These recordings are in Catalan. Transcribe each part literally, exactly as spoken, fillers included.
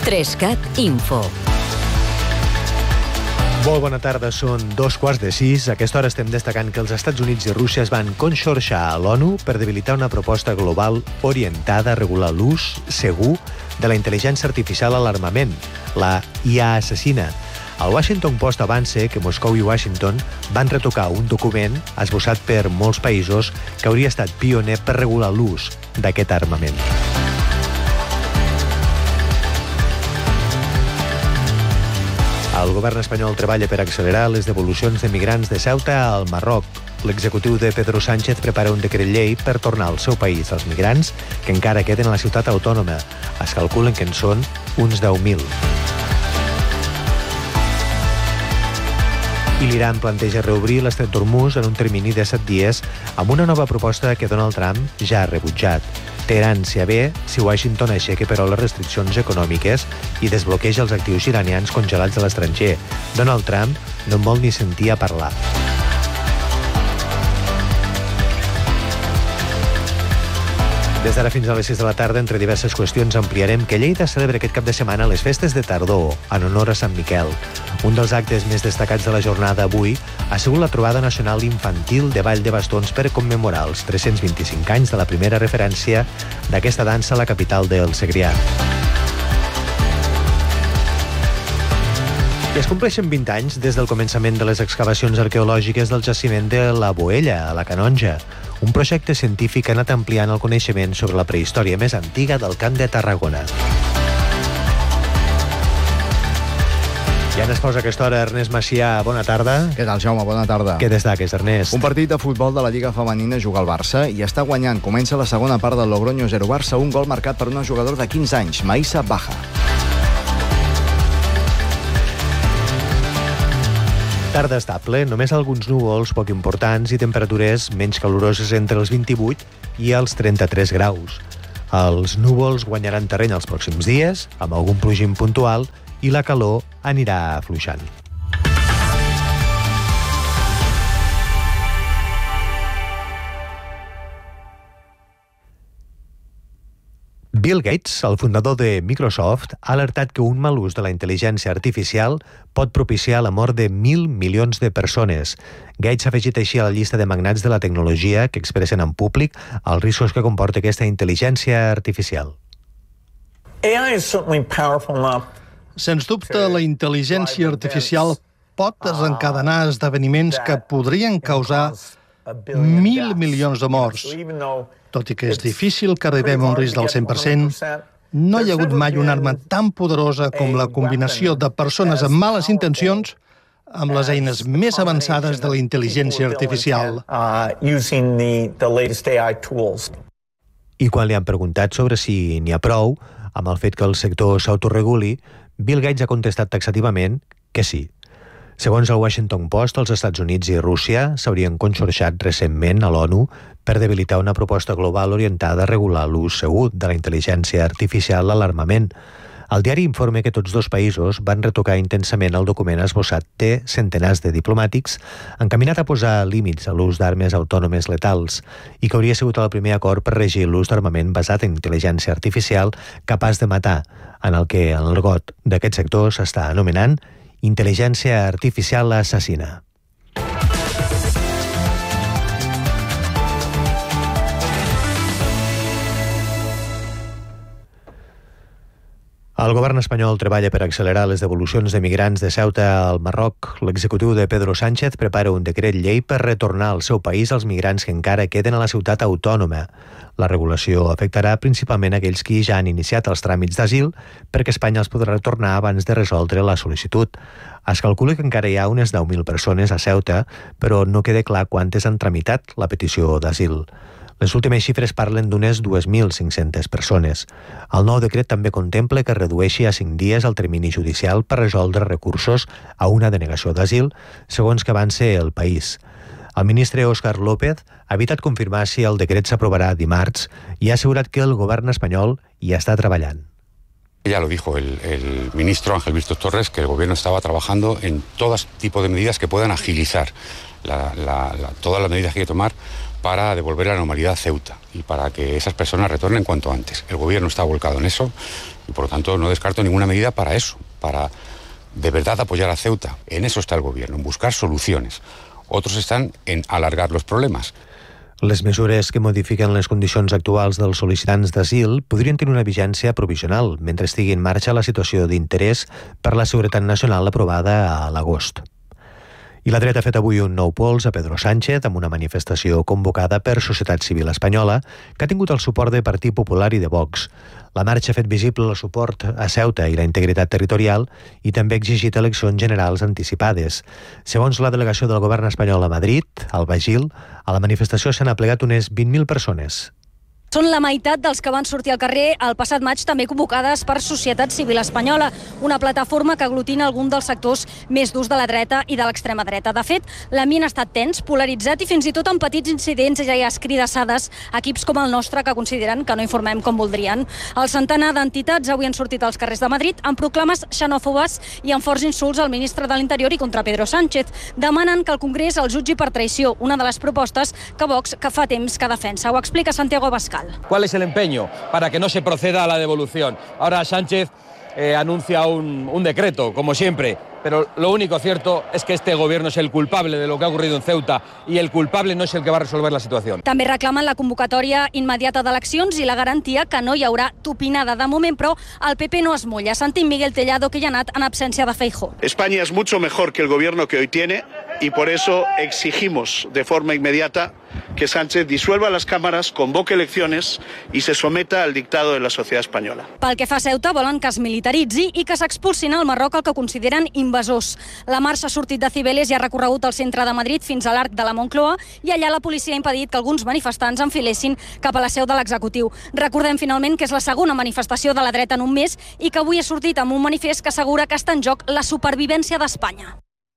Trescat Info. Molt bona tarda, són dos quarts de sis. A aquesta hora estem destacant que els Estats Units i Rússia es van conxorxar a l'ONU per debilitar una proposta global orientada a regular l'ús segur de la intel·ligència artificial a l'armament, la I A assassina. El Washington Post avança que Moscou i Washington van retocar un document esbossat per molts països que hauria estat pioner per regular l'ús d'aquest armament. El govern espanyol treballa per accelerar les devolucions de migrants de Ceuta al Marroc. L'executiu de Pedro Sánchez prepara un decret llei per tornar al seu país als migrants que encara queden a la ciutat autònoma. Es calculen que en són uns deu mil. I l'Iran planteja reobrir l'estret d'Hormuz en un termini de set dies amb una nova proposta que Donald Trump ja ha rebutjat. Teheran s'hi avé si Washington aixeca però les restriccions econòmiques i desbloqueja els actius iranians congelats a l'estranger. Donald Trump no en vol ni sentir a parlar. Des d'ara fins a les sis de la tarda, entre diverses qüestions, ampliarem que Lleida celebra aquest cap de setmana les festes de tardor en honor a Sant Miquel. Un dels actes més destacats de la jornada avui ha sigut la trobada nacional infantil de Ball de Bastons per commemorar els tres-cents vint-i-cinc anys de la primera referència d'aquesta dansa a la capital del Segrià. I es compleixen vint anys des del començament de les excavacions arqueològiques del jaciment de la Boella, a la Canonja, un projecte científic que ha anat ampliant el coneixement sobre la prehistòria més antiga del Camp de Tarragona. Ja n'es posa a aquesta hora Ernest Macià. Bona tarda. Què tal, Jaume? Bona tarda. Què destaques, Ernest? Un partit de futbol de la Lliga Femenina juga al Barça i està guanyant. Comença la segona part del Logroño zero Barça, un gol marcat per una jugadora de quinze anys, Maïssa Baja. Tarda estable, només alguns núvols poc importants i temperatures menys caloroses entre els vint-i-vuit i els trenta-tres graus. Els núvols guanyaran terreny els pròxims dies, amb algun plogim puntual, i la calor anirà afluixant. Bill Gates, el fundador de Microsoft, ha alertat que un mal ús de la intel·ligència artificial pot propiciar la mort de mil milions de persones. Gates ha afegit així a la llista de magnats de la tecnologia que expressen en públic els riscos que comporta aquesta intel·ligència artificial. Sens dubte, la intel·ligència artificial pot desencadenar esdeveniments que podrien causar mil milions de morts. Tot i que és difícil que arribem a un risc del cent per cent, no hi ha hagut mai una arma tan poderosa com la combinació de persones amb males intencions amb les eines més avançades de la intel·ligència artificial. I quan li han preguntat sobre si n'hi ha prou, amb el fet que el sector s'autoreguli, Bill Gates ha contestat taxativament que sí. Segons el Washington Post, els Estats Units i Rússia s'haurien conxorxat recentment a l'ONU per debilitar una proposta global orientada a regular l'ús segur de la intel·ligència artificial a l'armament. El diari informa que tots dos països van retocar intensament el document esbossat de centenars de diplomàtics encaminat a posar límits a l'ús d'armes autònomes letals i que hauria sigut el primer acord per regir l'ús d'armament basat en intel·ligència artificial capaç de matar, en el que en l'argot d'aquest sector s'està anomenant intel·ligència artificial assassina. El govern espanyol treballa per accelerar les devolucions de migrants de Ceuta al Marroc. L'executiu de Pedro Sánchez prepara un decret llei per retornar al seu país els migrants que encara queden a la ciutat autònoma. La regulació afectarà principalment aquells qui ja han iniciat els tràmits d'asil perquè Espanya els podrà retornar abans de resoldre la sol·licitud. Es calcula que encara hi ha unes deu mil persones a Ceuta, però no queda clar quantes han tramitat la petició d'asil. Les últimes xifres parlen d'unes dues mil cinc-centes persones. El nou decret també contempla que redueixi a cinc dies el termini judicial per resoldre recursos a una denegació d'asil, segons que avança el país. El ministre Óscar López ha evitat confirmar si el decret s'aprovarà dimarts i ha assegurat que el govern espanyol hi està treballant. Ya lo dijo el, el ministro Ángel Víctor Torres, que el gobierno estaba trabajando en todo tipo de medidas que puedan agilizar la, la, la, todas las medidas que hay que tomar para devolver la normalidad a Ceuta y para que esas personas retornen cuanto antes. El gobierno está volcado en eso. Y por lo tanto no descarto ninguna medida para eso, para de verdad apoyar a Ceuta. En eso está el gobierno, en buscar soluciones. Otros están en alargar los problemas. Les mesures que modifiquen les condicions actuals dels sol·licitants d'asil podrien tenir una vigència provisional mentre estigui en marxa la situació d'interès per la seguretat nacional aprovada a l'agost. I la dreta ha fet avui un nou pols a Pedro Sánchez amb una manifestació convocada per Societat Civil Espanyola que ha tingut el suport de Partit Popular i de Vox. La marxa ha fet visible el suport a Ceuta i la integritat territorial i també ha exigit eleccions generals anticipades. Segons la delegació del govern espanyol a Madrid, al Bagil, a la manifestació s'han aplegat unes vint mil persones. Són la meitat dels que van sortir al carrer el passat maig, també convocades per Societat Civil Espanyola, una plataforma que aglutina algun dels sectors més durs de la dreta i de l'extrema dreta. De fet, l'ambient ha estat tens, polaritzat i fins i tot amb petits incidents ja hi ha escridassades equips com el nostre que consideren que no informem com voldrien. El centenar d'entitats avui han sortit als carrers de Madrid amb proclames xenòfobes i amb forts insults al ministre de l'Interior i contra Pedro Sánchez. Demanen que el Congrés el jutgi per traïció, una de les propostes que Vox que fa temps que defensa. Ho explica Santiago Abascal. ¿Cuál es el empeño para que no se proceda a la devolución? Ahora Sánchez eh, anuncia un, un decreto, como siempre, pero lo único cierto es que este gobierno es el culpable de lo que ha ocurrido en Ceuta y el culpable no es el que va a resolver la situación. També reclamen la convocatòria immediata d'eleccions i la garantia que no hi haurà tupinada de moment, però el P P no es mulla. Sentim Miguel Tellado, que hi ha anat en absència de Feijóo. España es mucho mejor que el gobierno que hoy tiene y por eso exigimos de forma inmediata que Sánchez disuelva las cámaras, convoque elecciones y se someta al dictado de la sociedad española. Pel que fa a Ceuta, volen que es militaritzi i que s'expulsin al Marroc el que consideren invasors. La marxa ha sortit de Cibeles i ha recorregut el centre de Madrid fins a l'Arc de la Moncloa i allà la policia ha impedit que alguns manifestants enfilessin cap a la seu de l'executiu. Recordem finalment que és la segona manifestació de la dreta en un mes i que avui ha sortit amb un manifest que assegura que està en joc la supervivència d'Espanya.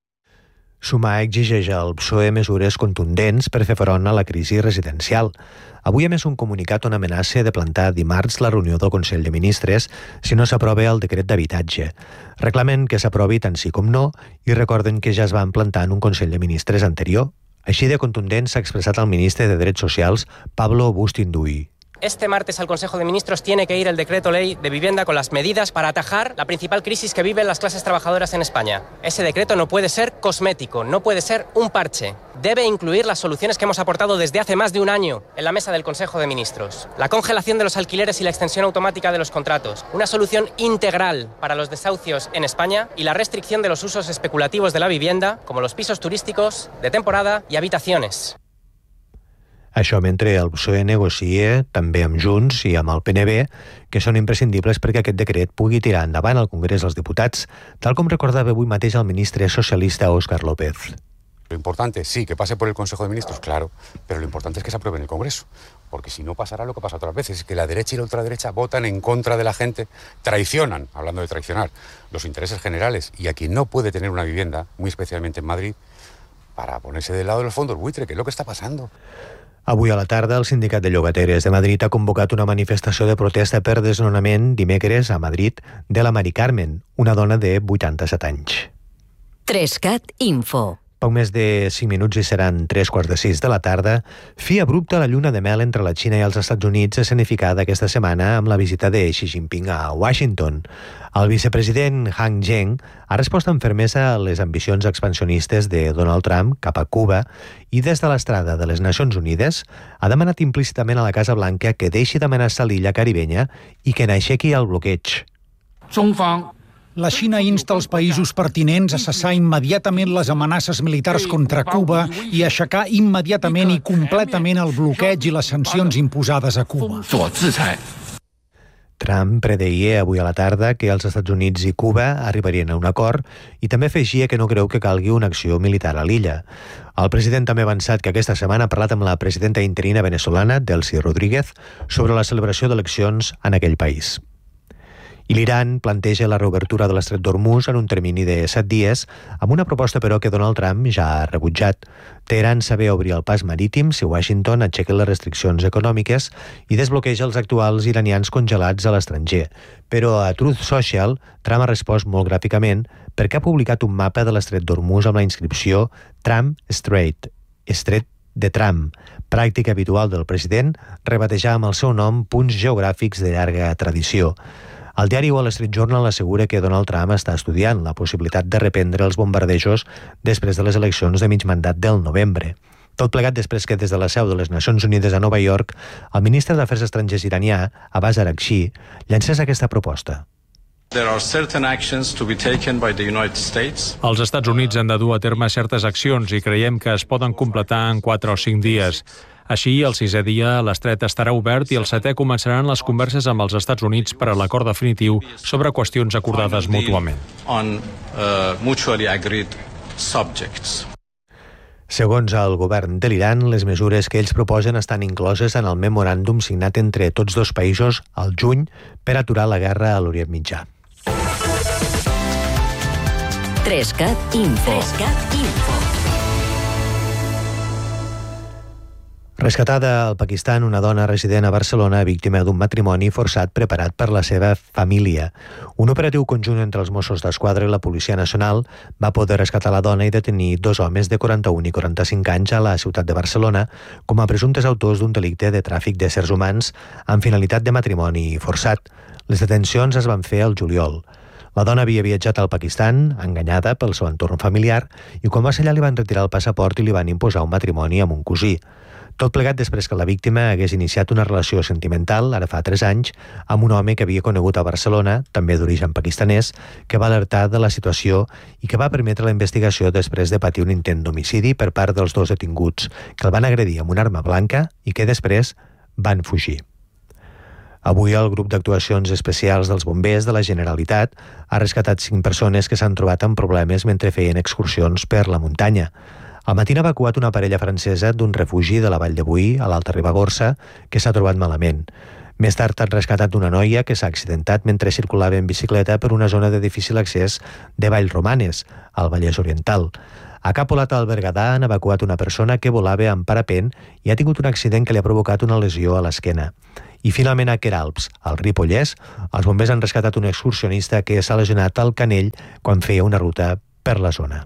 Sumar exigeix al P S O E mesures contundents per fer front a la crisi residencial. Avui ha emès un comunicat on amenaça de plantar dimarts la reunió del Consell de Ministres si no s'aprova el decret d'habitatge. Reclamen que s'aprovi tant sí com no i recorden que ja es van plantar en un Consell de Ministres anterior. Així de contundent s'ha expressat el ministre de Drets Socials, Pablo Bustinduy. Este martes al Consejo de Ministros tiene que ir el decreto ley de vivienda con las medidas para atajar la principal crisis que viven las clases trabajadoras en España. Ese decreto no puede ser cosmético, no puede ser un parche. Debe incluir las soluciones que hemos aportado desde hace más de un año en la mesa del Consejo de Ministros. La congelación de los alquileres y la extensión automática de los contratos. Una solución integral para los desahucios en España y la restricción de los usos especulativos de la vivienda, como los pisos turísticos, de temporada y habitaciones. Això mentre el P S O E negocia també amb Junts i amb el P N B, que són imprescindibles perquè aquest decret pugui tirar endavant al Congrés dels Diputats, tal com recordava avui mateix el ministre socialista Óscar López. Lo importante, sí, que pase por el Consejo de Ministros, claro, pero lo importante es que se apruebe en el Congreso, porque si no pasará lo que pasa otras veces, que la derecha y la ultraderecha votan en contra de la gente, traicionan, hablando de traicionar, los intereses generales, y a quien no puede tener una vivienda, muy especialmente en Madrid, para ponerse del lado de los fondos buitre, que es lo que está pasando. Avui a la tarda, el Sindicat de Llogateres de Madrid ha convocat una manifestació de protesta per desnonament dimecres a Madrid de la Mari Carmen, una dona de vuitanta-set anys. Trescat Info. Poc més de cinc minuts i seran tres quarts de sis de la tarda. Fi abrupta la lluna de mel entre la Xina i els Estats Units escenificada aquesta setmana amb la visita de Xi Jinping a Washington. El vicepresident Han Zheng ha respost amb fermesa a les ambicions expansionistes de Donald Trump cap a Cuba i des de l'estrada de les Nacions Unides ha demanat implícitament a la Casa Blanca que deixi d'amenaçar l'illa caribenya i que n'aixequi el bloqueig. La Xina insta els països pertinents a cessar immediatament les amenaces militars contra Cuba i a aixecar immediatament i completament el bloqueig i les sancions imposades a Cuba. Trump predeia avui a la tarda que els Estats Units i Cuba arribarien a un acord i també afegia que no creu que calgui una acció militar a l'illa. El president també ha avançat que aquesta setmana ha parlat amb la presidenta interina venezolana, Delcy Rodríguez, sobre la celebració d'eleccions en aquell país. I l'Iran planteja la reobertura de l'estret d'Hormuz en un termini de set dies, amb una proposta, però, que Donald Trump ja ha rebutjat. Teheran saber obrir el pas marítim si Washington aixeca les restriccions econòmiques i desbloqueja els actuals iranians congelats a l'estranger. Però a Truth Social, Trump ha respost molt gràficament perquè ha publicat un mapa de l'estret d'Hormuz amb la inscripció Trump Strait, estret de Trump, pràctica habitual del president rebatejar amb el seu nom punts geogràfics de llarga tradició. El diari Wall Street Journal assegura que Donald Trump està estudiant la possibilitat de reprendre els bombardejos després de les eleccions de mig mandat del novembre. Tot plegat després que des de la seu de les Nacions Unides a Nova York, el ministre d'Afers Estrangers iranià, Abbas Araghchi, llancés aquesta proposta. Els Estats Units han de dur a terme certes accions i creiem que es poden completar en quatre o cinc dies. Així, el sisè dia, l'estret estarà obert i el setè començaran les converses amb els Estats Units per a l'acord definitiu sobre qüestions acordades mútuament. Segons el govern de l'Iran, les mesures que ells proposen estan incloses en el memoràndum signat entre tots dos països al juny per aturar la guerra a l'Orient Mitjà. Trescat Info. Trescat Info. Rescatada al Pakistan una dona resident a Barcelona víctima d'un matrimoni forçat preparat per la seva família. Un operatiu conjunt entre els Mossos d'Esquadra i la Policia Nacional va poder rescatar la dona i detenir dos homes de quaranta-un i quaranta-cinc anys a la ciutat de Barcelona com a presumptes autors d'un delicte de tràfic d'éssers humans amb finalitat de matrimoni forçat. Les detencions es van fer al juliol. La dona havia viatjat al Pakistan, enganyada pel seu entorn familiar, i quan va ser allà li van retirar el passaport i li van imposar un matrimoni amb un cosí. Tot plegat després que la víctima hagués iniciat una relació sentimental, ara fa tres anys, amb un home que havia conegut a Barcelona, també d'origen pakistanès, que va alertar de la situació i que va permetre la investigació després de patir un intent d'homicidi per part dels dos detinguts, que el van agredir amb una arma blanca i que després van fugir. Avui el grup d'actuacions especials dels bombers de la Generalitat ha rescatat cinc persones que s'han trobat amb problemes mentre feien excursions per la muntanya. Al matí ha evacuat una parella francesa d'un refugi de la Vall de Boí, a l'Alta Ribagorça, que s'ha trobat malament. Més tard han rescatat una noia que s'ha accidentat mentre circulava en bicicleta per una zona de difícil accés de Vallromanes, al Vallès Oriental. A Capolat, al Berguedà, han evacuat una persona que volava amb parapent i ha tingut un accident que li ha provocat una lesió a l'esquena. I finalment a Queralbs, al Ripollès, els bombers han rescatat un excursionista que s'ha lesionat al canell quan feia una ruta per la zona.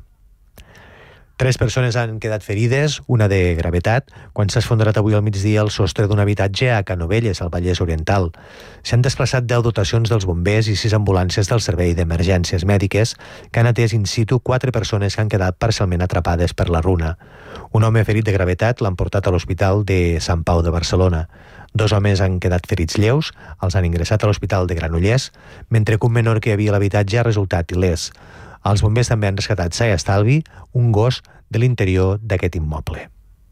Tres persones han quedat ferides, una de gravetat, quan s'ha esfondrat avui al migdia el sostre d'un habitatge a Canovelles, al Vallès Oriental. S'han desplaçat deu dotacions dels bombers i sis ambulàncies del Servei d'Emergències Mèdiques que han atès in situ quatre persones que han quedat parcialment atrapades per la runa. Un home ferit de gravetat l'han portat a l'Hospital de Sant Pau de Barcelona. Dos homes han quedat ferits lleus, els han ingressat a l'Hospital de Granollers, mentre que un menor que hi havia a l'habitatge ha resultat il·lès. Els bombers també han rescatat sa i estalvi un gos de l'interior d'aquest inmoble.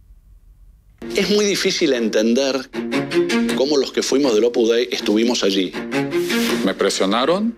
Es muy difícil entender cómo los que fuimos del Opus Dei estuvimos allí. Me presionaron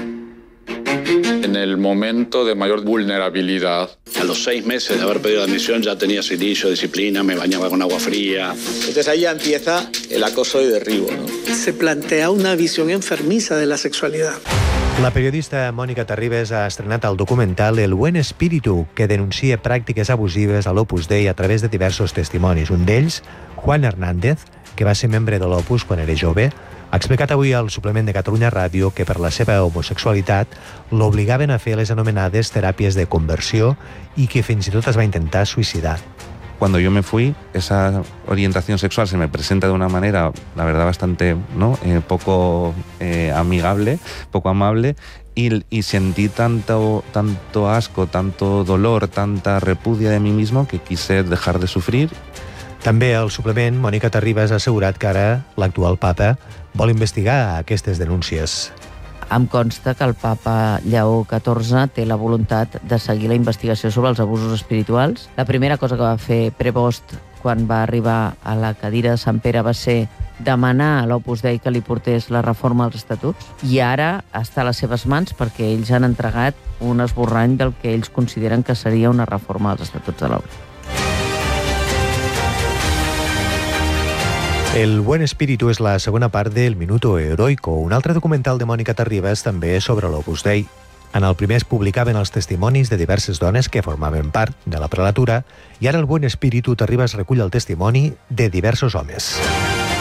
en el momento de mayor vulnerabilidad. A los seis meses de haber pedido la admisión ya tenía silicio, disciplina, me bañaba con agua fría. Entonces ahí ya empieza el acoso y derribo, ¿no? Se plantea una visión enfermiza de la sexualidad. La periodista Mònica Terribas ha estrenat el documental El Buen Espíritu, que denuncia pràctiques abusives a l'Opus Dei a través de diversos testimonis. Un d'ells, Juan Hernández, que va ser membre de l'Opus quan era jove, ha explicat avui al suplement de Catalunya Ràdio que per la seva homosexualitat l'obligaven a fer les anomenades teràpies de conversió i que fins i tot es va intentar suïcidar. Cuando yo me fui, esa orientación sexual se me presenta de una manera, la verdad, bastante ¿no? eh, poco eh, amigable, poco amable, y, y sentí tanto, tanto asco, tanto dolor, tanta repudia de mí mismo que quise dejar de sufrir. També al suplement, Mònica Terribas ha assegurat que ara l'actual papa vol investigar aquestes denúncies. Em consta que el papa Lleó catorze té la voluntat de seguir la investigació sobre els abusos espirituals. La primera cosa que va fer Prevost quan va arribar a la cadira de Sant Pere va ser demanar a l'Opus Dei que li portés la reforma als estatuts i ara està a les seves mans perquè ells han entregat un esborrany del que ells consideren que seria una reforma als estatuts de l'Opus. El Buen Espíritu és la segona part del Minuto Heroico, un altre documental de Mònica Terribas també sobre l'Opus Dei. En el primer es publicaven els testimonis de diverses dones que formaven part de la prelatura i ara el Buen Espíritu Terribas recull el testimoni de diversos homes.